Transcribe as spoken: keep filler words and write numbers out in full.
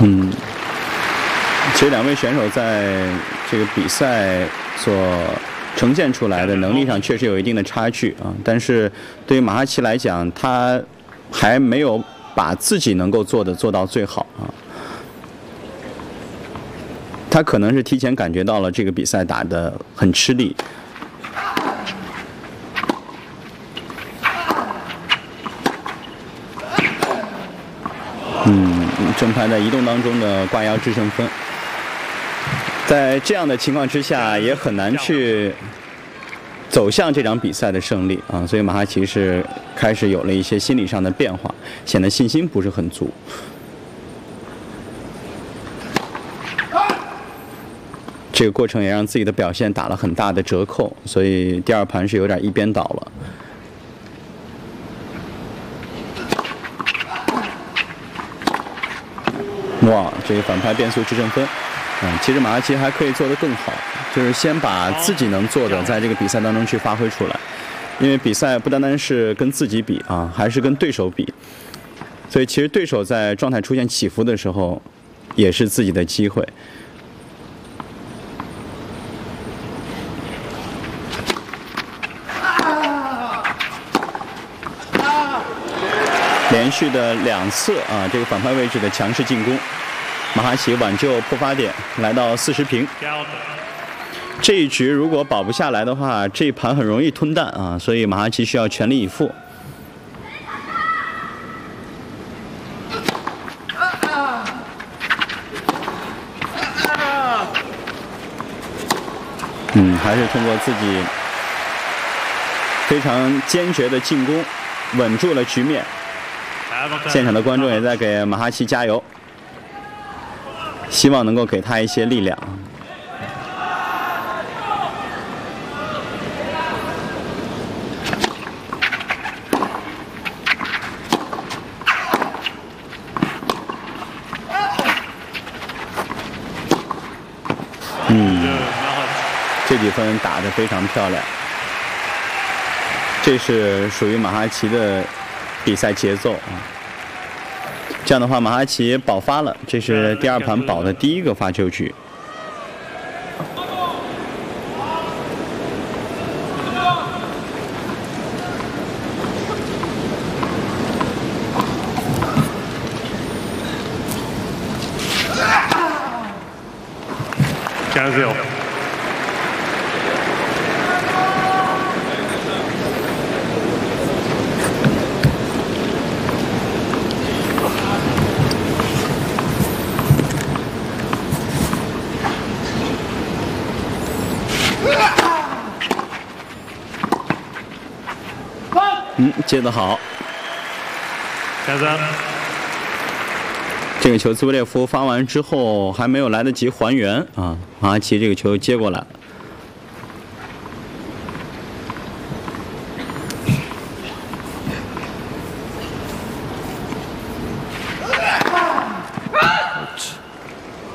嗯，其实两位选手在这个比赛所呈现出来的能力上确实有一定的差距啊，但是对于马哈奇来讲，他还没有把自己能够做的做到最好啊。他可能是提前感觉到了这个比赛打得很吃力。嗯，正拍在移动当中的挂腰制胜分，在这样的情况之下，也很难去走向这场比赛的胜利啊，所以马哈奇是开始有了一些心理上的变化，显得信心不是很足。这个过程也让自己的表现打了很大的折扣，所以第二盘是有点一边倒了。哇，这个反拍变速制胜分，嗯，其实马哈奇还可以做得更好，就是先把自己能做的在这个比赛当中去发挥出来，因为比赛不单单是跟自己比啊，还是跟对手比，所以其实对手在状态出现起伏的时候，也是自己的机会。连续的两次啊，这个反拍位置的强势进攻，马哈奇挽救破发点，来到四十平。这一局如果保不下来的话，这一盘很容易吞蛋啊，所以马哈奇需要全力以赴。嗯，还是通过自己非常坚决的进攻，稳住了局面。现场的观众也在给马哈奇加油，希望能够给他一些力量。嗯，这几分打得非常漂亮，这是属于马哈奇的比赛节奏啊。这样的话，马哈奇保发了，这是第二盘保的第一个发球局。 加油！ 嗯，接得好。 加三。 这个球兹维列夫发完之后还没有来得及还原啊，马哈奇这个球接过来了。